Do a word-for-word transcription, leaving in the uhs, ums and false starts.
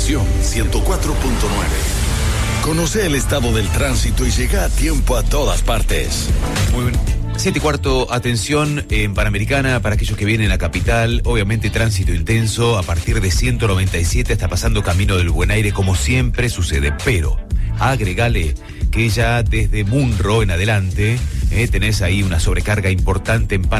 estación ciento cuatro punto nueve. Conoce el estado del tránsito y llega a tiempo a todas partes. Muy bien. Siete y cuarto, atención en Panamericana para aquellos que vienen a Capital. Obviamente tránsito intenso a partir de ciento noventa y siete hasta pasando Camino del Buen Aire, como siempre sucede. Pero agregale que ya desde Munro en adelante eh, tenés ahí una sobrecarga importante en Panamericana.